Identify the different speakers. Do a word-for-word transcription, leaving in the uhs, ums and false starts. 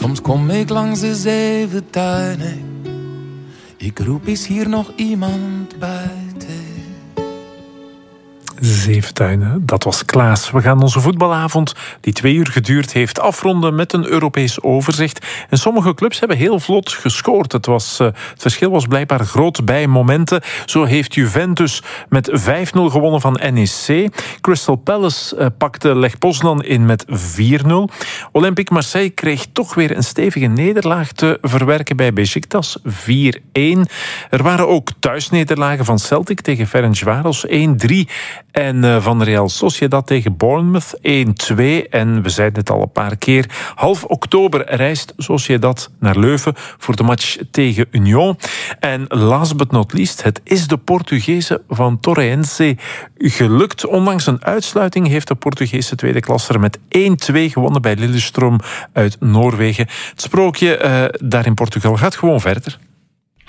Speaker 1: Soms kom ik langs de zeven tuinen. Ik roep, is hier nog iemand buiten?
Speaker 2: Zeventuinen, dat was Klaas. We gaan onze voetbalavond, die twee uur geduurd heeft, afronden met een Europees overzicht. En sommige clubs hebben heel vlot gescoord. Het, was, uh, het verschil was blijkbaar groot bij momenten. Zo heeft Juventus met vijf nul gewonnen van N E C. Crystal Palace uh, pakte Lech Poznan in met vier nul. Olympique Marseille kreeg toch weer een stevige nederlaag te verwerken bij Beşiktaş, vier een. Er waren ook thuisnederlagen van Celtic tegen Ferencváros, één drie. En uh, van Real Sociedad tegen Bournemouth, één twee. En we zeiden het al een paar keer. Half oktober reist Sociedad naar Leuven voor de match tegen Union. En last but not least, het is de Portugese van Torrense gelukt. Ondanks een uitsluiting heeft de Portugese tweede klasser met één twee gewonnen bij Lillestrøm uit Noorwegen. Het sprookje uh, daar in Portugal gaat gewoon verder.